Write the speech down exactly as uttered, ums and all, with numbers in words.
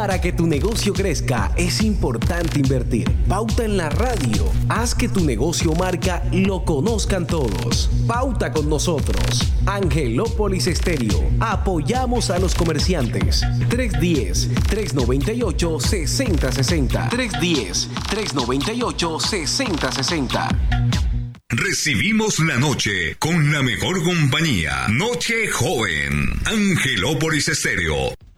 Para que tu negocio crezca, es importante invertir. Pauta en la radio. Haz que tu negocio marca lo conozcan todos. Pauta con nosotros. Angelópolis Estéreo. Apoyamos a los comerciantes. tres uno cero, tres nueve ocho, seis cero seis cero. tres uno cero, tres nueve ocho, seis cero seis cero. Recibimos la noche con la mejor compañía. Noche Joven. Angelópolis Estéreo.